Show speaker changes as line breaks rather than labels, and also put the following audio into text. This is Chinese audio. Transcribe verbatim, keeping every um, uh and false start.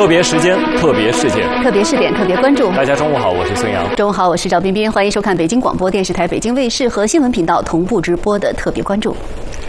特别时间，特别事件，
特别试点，特别关注。
大家中午好，我是孙杨。
中午好，我是赵彬彬，欢迎收看北京广播电视台北京卫视和新闻频道同步直播的特别关注。